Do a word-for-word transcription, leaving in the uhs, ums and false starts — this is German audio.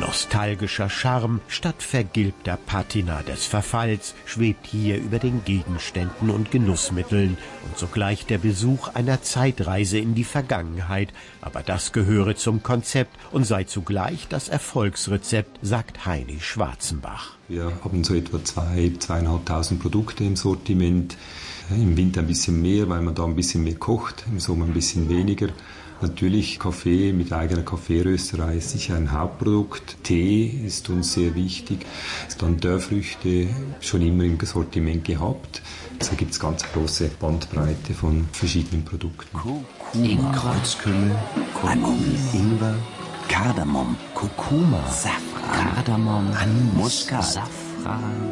Nostalgischer Charme statt vergilbter Patina des Verfalls schwebt hier über den Gegenständen und Genussmitteln und sogleich der Besuch einer Zeitreise in die Vergangenheit. Aber das gehöre zum Konzept und sei zugleich das Erfolgsrezept, sagt Heini Schwarzenbach. Wir haben so etwa zwei, zweieinhalbtausend Produkte im Sortiment. Im Winter ein bisschen mehr, weil man da ein bisschen mehr kocht, im Sommer ein bisschen weniger. Natürlich Kaffee mit eigener Kaffeerösterei ist sicher ein Hauptprodukt. Tee ist uns sehr wichtig. Dann Dörrfrüchte schon immer im Sortiment gehabt. Also gibt es ganz große Bandbreite von verschiedenen Produkten. Kurkuma, Kreuzkümmel, Kurkuma, Ingwer, Kardamom, Kurkuma, Safran, Kardamom, Muskat, Safran.